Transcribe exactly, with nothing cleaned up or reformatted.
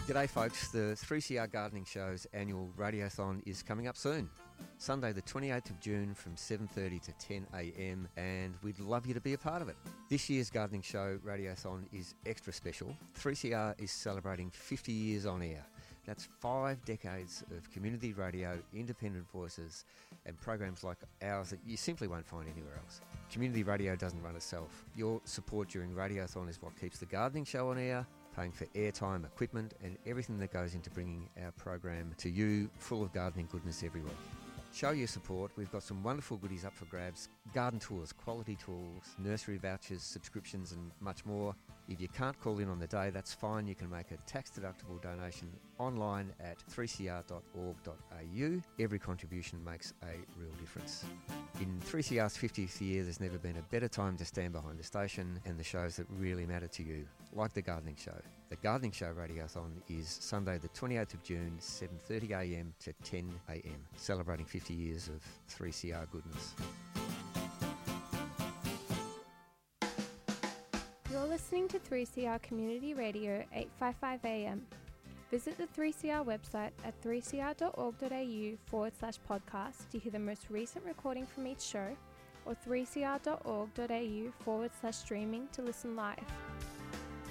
G'day folks, the three C R Gardening Show's annual Radiothon is coming up soon. Sunday the twenty-eighth of June from seven thirty to ten a m, and we'd love you to be a part of it. This year's Gardening Show Radiothon is extra special. three C R is celebrating fifty years on air. That's five decades of community radio, independent voices, and programs like ours that you simply won't find anywhere else. Community radio doesn't run itself. Your support during Radiothon is what keeps the Gardening Show on air, paying for airtime, equipment, and everything that goes into bringing our program to you, full of gardening goodness every week. Show your support. We've got some wonderful goodies up for grabs: garden tours, quality tools, nursery vouchers, subscriptions, and much more. If you can't call in on the day, that's fine. You can make a tax-deductible donation online at three c r dot org dot a u. Every contribution makes a real difference. In three C R's fiftieth year, there's never been a better time to stand behind the station and the shows that really matter to you, like The Gardening Show. The Gardening Show Radiothon is Sunday the twenty-eighth of June, seven thirty a m to ten a m, celebrating fifty years of three C R goodness. You're listening to three C R Community Radio eight fifty-five a m. Visit the three C R website at three c r dot org dot a u forward slash podcast to hear the most recent recording from each show, or three c r dot org dot a u forward slash streaming to listen live.